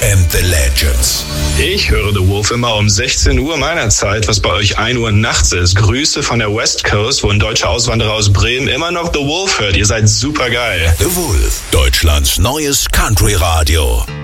and the Legends. Ich höre The Wolf immer um 16 Uhr meiner Zeit, was bei euch 1 Uhr nachts ist. Grüße von der West Coast, wo ein deutscher Auswanderer aus Bremen immer noch The Wolf hört. Ihr seid super geil. The Wolf, Deutschlands neues Country-Radio.